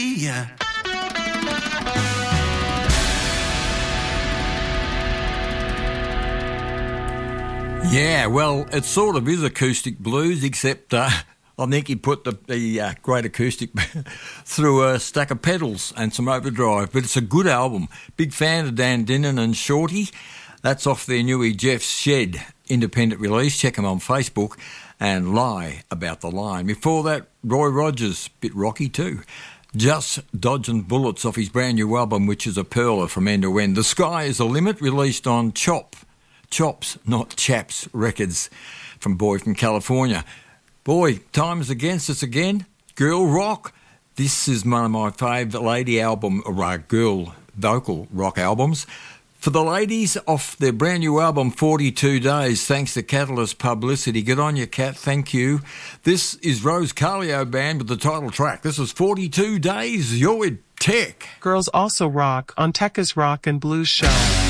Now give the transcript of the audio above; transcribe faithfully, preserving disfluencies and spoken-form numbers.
Yeah. Yeah, well, it sort of is acoustic blues, except uh, I think he put the, the uh, great acoustic through a stack of pedals and some overdrive. But it's a good album. Big fan of Dan Dinnan and Shorty. That's off their newie Jeff's Shed independent release. Check them on Facebook. And Lie About the Line. Before that, Roy Rogers, bit rocky too. Just Dodging Bullets off his brand new album, which is a perler from end to end. The Sky is the Limit, released on Chop. Chops, not Chaps Records, from Boy from California. Boy, time is against us again. Girl rock. This is one of my favourite lady album, or uh, girl vocal rock albums. For the ladies, off their brand new album, forty-two days, thanks to Catalyst Publicity. Good on you, Cat, thank you. This is Rose Carlio Band with the title track. This is forty-two days, you're with Tech. Girls also rock on Tekka's Rock and Blues Show.